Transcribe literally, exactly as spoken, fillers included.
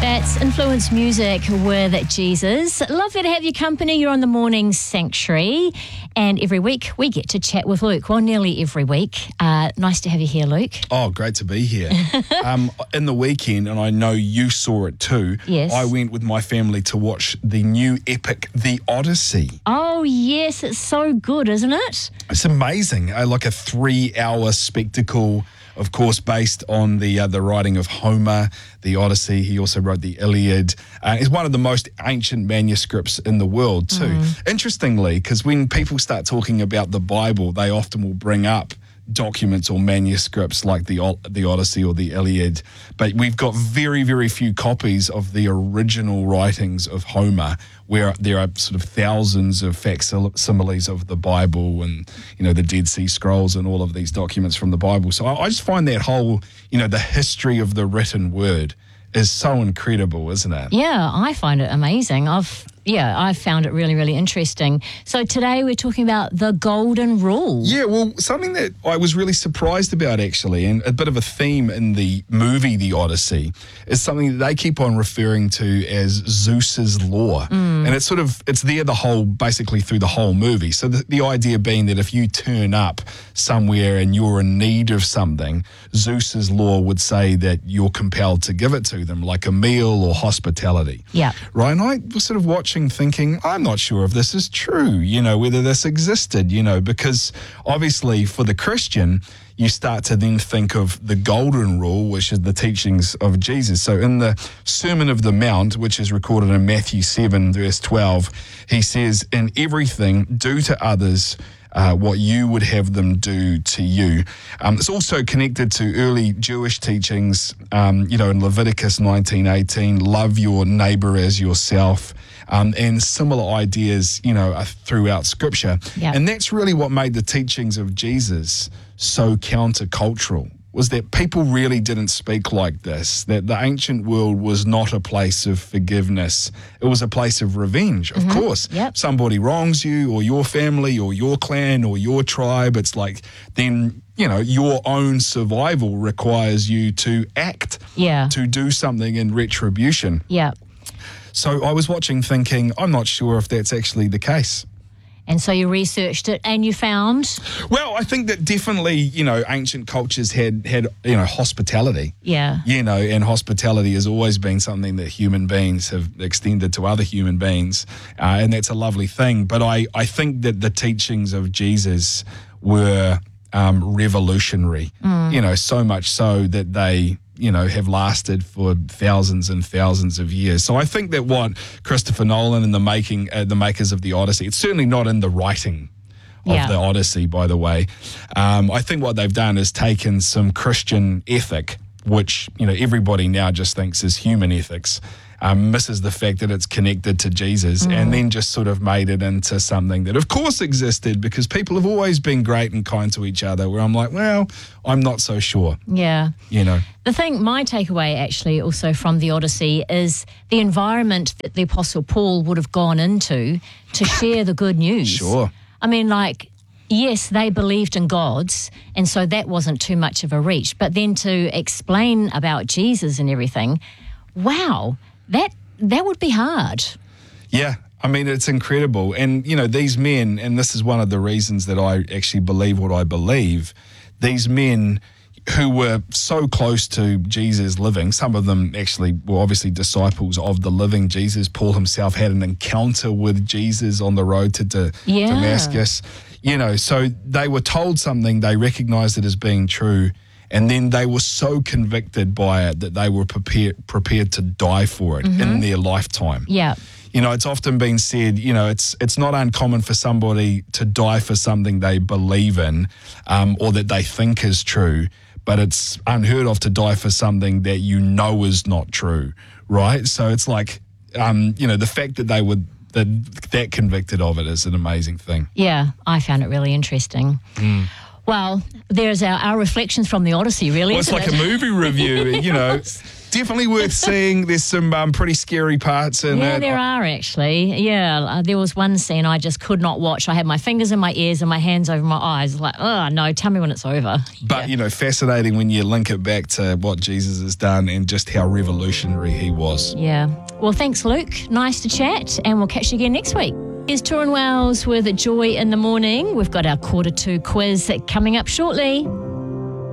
That's Influence Music with Jesus. Lovely to have your company. You're on the Morning Sanctuary. And every week we get to chat with Luke. Well, nearly every week. Uh, nice to have you here, Luke. Oh, great to be here. um, in the weekend, and I know you saw it too, yes. I went with my family to watch the new epic, The Odyssey. Oh, yes. It's so good, isn't it? It's amazing. Uh, like a three-hour spectacle, of course, based on the uh, the writing of Homer, the Odyssey. He also wrote the Iliad. Uh, it's one of the most ancient manuscripts in the world, too. Mm. Interestingly, because when people start talking about the Bible, they often will bring up documents or manuscripts like the the Odyssey or the Iliad, but we've got very, very few copies of the original writings of Homer, where there are sort of thousands of facsimiles of the Bible and, you know, the Dead Sea Scrolls and all of these documents from the Bible. So I, I just find that whole, you know, the history of the written word is so incredible, isn't it? Yeah, I find it amazing. I've Yeah, I found it really, really interesting. So today we're talking about the Golden Rule. Yeah, well, something that I was really surprised about, actually, and a bit of a theme in the movie The Odyssey, is something that they keep on referring to as Zeus's law. Mm. And it's sort of, it's there the whole, basically through the whole movie. So the, the idea being that if you turn up somewhere and you're in need of something, Zeus's law would say that you're compelled to give it to them, like a meal or hospitality. Yeah. Right, and I was sort of watching thinking, I'm not sure if this is true, you know, whether this existed, you know, because obviously for the Christian, you start to then think of the Golden Rule, which is the teachings of Jesus. So in the Sermon of the Mount, which is recorded in Matthew seven, verse twelve, he says, in everything, do to others Uh, what you would have them do to you. Um, it's also connected to early Jewish teachings, um, you know, in Leviticus nineteen eighteen, love your neighbor as yourself, um, and similar ideas, you know, uh, throughout Scripture. Yep. And that's really what made the teachings of Jesus so countercultural, was that people really didn't speak like this, that the ancient world was not a place of forgiveness. It was a place of revenge, of mm-hmm. course. Yep. Somebody wrongs you or your family or your clan or your tribe, it's like then, you know, your own survival requires you to act, yeah. to do something in retribution. Yeah. So I was watching thinking, I'm not sure if that's actually the case. And so you researched it and you found? Well, I think that definitely, you know, ancient cultures had, had you know, hospitality. Yeah. You know, and hospitality has always been something that human beings have extended to other human beings. Uh, and that's a lovely thing. But I, I think that the teachings of Jesus were um, revolutionary, mm. you know, so much so that they, you know, have lasted for thousands and thousands of years. So I think that what Christopher Nolan and the making, uh, the makers of the Odyssey, it's certainly not in the writing of yeah. the Odyssey, by the way. Um, I think what they've done is taken some Christian ethic, which, you know, everybody now just thinks is human ethics, um, misses the fact that it's connected to Jesus, mm. and then just sort of made it into something that, of course, existed because people have always been great and kind to each other, where I'm like, well, I'm not so sure. Yeah. You know. The thing, my takeaway actually also from the Odyssey is the environment that the Apostle Paul would have gone into to share the good news. Sure. I mean, like, yes, they believed in gods, and so that wasn't too much of a reach. But then to explain about Jesus and everything, wow, that that would be hard. Yeah. I mean, it's incredible. And, you know, these men, and this is one of the reasons that I actually believe what I believe, these men who were so close to Jesus living, some of them actually were obviously disciples of the living Jesus. Paul himself had an encounter with Jesus on the road to, to yeah. Damascus. You know, so they were told something, they recognized it as being true, and then they were so convicted by it that they were prepared prepared to die for it mm-hmm. in their lifetime. Yeah. You know, it's often been said, you know, it's it's not uncommon for somebody to die for something they believe in um, or that they think is true, but it's unheard of to die for something that you know is not true, right? So it's like, um, you know, the fact that they were that, that convicted of it is an amazing thing. Yeah, I found it really interesting. Mm. Well, there's our, our reflections from the Odyssey, really, well, it's isn't like it? a movie review, you know. definitely worth seeing. There's some um, pretty scary parts in Yeah, it. there are actually. Yeah, uh, there was one scene I just could not watch. I had my fingers in my ears and my hands over my eyes. Like, oh, no, tell me when it's over. But, yeah. you know, fascinating when you link it back to what Jesus has done and just how revolutionary he was. Yeah. Well, thanks, Luke. Nice to chat, and we'll catch you again next week. Here's Turin Wells with Joy in the Morning. We've got our quarter two quiz coming up shortly.